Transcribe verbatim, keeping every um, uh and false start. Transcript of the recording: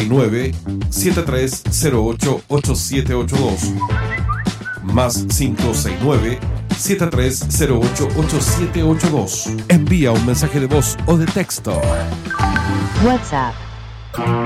nueve siete tres cero ocho ocho siete ocho dos más cinco seis nueve siete tres cero ocho ocho siete ocho dos. Envía un mensaje de voz o de texto. WhatsApp